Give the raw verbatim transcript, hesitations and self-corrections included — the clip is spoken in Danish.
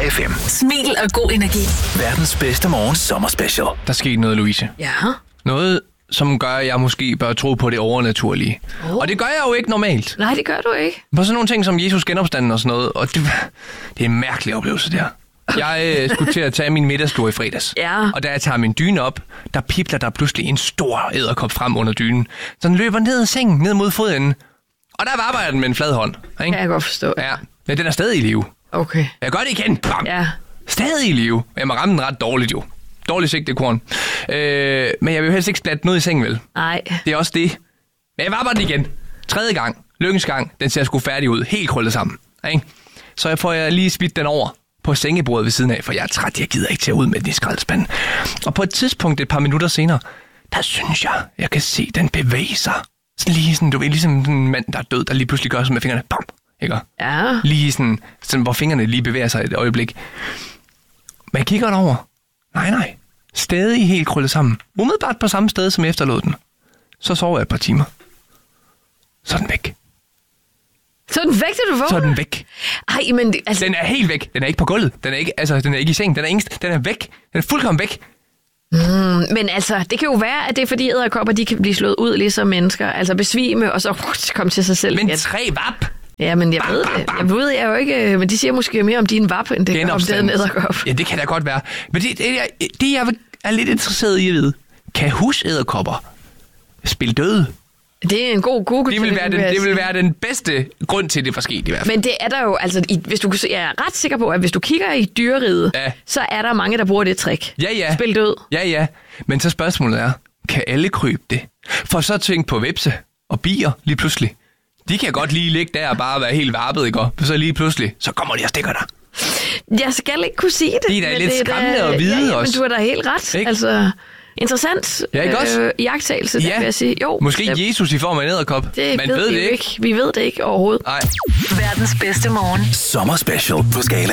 tre F M. Smil og god energi. Verdens bedste morgen sommerspecial. Der skete noget, Louise. Ja. Noget, som gør, at jeg måske bør tro på det overnaturlige. Oh. Og det gør jeg jo ikke normalt. Nej, det gør du ikke. På sådan nogle ting som Jesus genopstanden og sådan noget. Og det, det er en mærkelig oplevelse, der. Jeg øh, skulle til at tage min middagstur i fredags. Ja. Og da jeg tager min dyne op, der pipler der pludselig en stor edderkop frem under dynen. Så den løber ned ad sengen, ned mod fodenden. Og der arbejder den med en flad hånd. Ikke? Kan jeg godt forstå. Ja, men den er stadig i live. Okay. Jeg gør det igen. Bam. Ja. Stadig i live. Jeg må ramme den ret dårligt jo. Dårligt sigtet korn. Øh, men jeg vil jo helst ikke splatte noget i sengen, vel? Nej. Det er også det. Men jeg var den igen. Tredje gang. Lykkens gang. Den ser sgu færdig ud. Helt krøllet sammen. Ikke? Så jeg får jeg lige smidt den over på sengebordet ved siden af, for jeg er træt. Jeg gider ikke til at ud med den i skraldespanden. Og på et tidspunkt, et par minutter senere, der synes jeg, jeg kan se den bevæge sig. Sådan lige sådan, du ved, ligesom en mand, der er død, der lige pludselig gør sådan med fingrene. Bam! Ikke? Ja. Lige sådan, sådan, hvor fingrene lige bevæger sig et øjeblik. Men jeg kigger over. Nej, nej. Stadig helt krøllet sammen. Umiddelbart på samme sted, som jeg efterlod den. Så sover jeg et par timer. Så er den væk. Så er den væk, da du vågner? Så er den væk. Ej, men det- altså... Den er helt væk. Den er ikke på gulvet. Den er ikke, altså, den er ikke i sengen. Den er, ingen, den er væk. Den er fuldkommen væk. Mm, men altså, det kan jo være, at det er fordi edderkopper, de kan blive slået ud ligesom mennesker. Altså besvime, og så uh, komme til sig selv Men igen. tre vap. Ja, men jeg ved det. Jeg ved jeg jo ikke, men de siger måske mere om din vap, end det gør om den edderkop. Ja, det kan da godt være. Men det, det, jeg, det jeg er lidt interesseret i at vide. Kan husedderkopper spille døde? Det er en god Google. Det vil, være den, det vil være den bedste grund til, det for sket i hvert fald. Men det er der jo, altså, i, hvis du, jeg er ret sikker på, at hvis du kigger i dyreriget, Ja. så er der mange, der bruger det trick. Ja, ja. Spil død. Ja, ja. Men så spørgsmålet er, kan alle krybe det? For så tænk på vepse og bier lige pludselig. De kan godt lige ligge der og bare være helt varpet, ikke? Og så lige pludselig, så kommer de og stikker dig. Jeg skal ikke kunne sige det. Det er da men lidt det skræmmende da, at vide ja, også. Men du har da helt ret. Ikke? Altså, interessant Ja, ikke også? øh, iagttagelse, Ja. det vil jeg sige. Jo, Måske det, Jesus i form af en edderkop. det Man ved ved vi det jo ikke. ikke. Vi ved det ikke overhovedet. Nej. Verdens bedste morgen. Sommerspecial på Skala